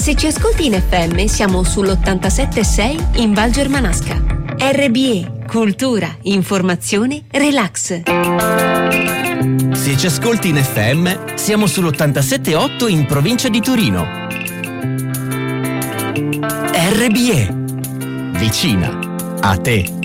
Se ci ascolti in FM siamo sull'87.6 in Val Germanasca. RBE, cultura, informazione, relax. Se ci ascolti in FM siamo sull'87.8 in provincia di Torino. RBE, vicina a te.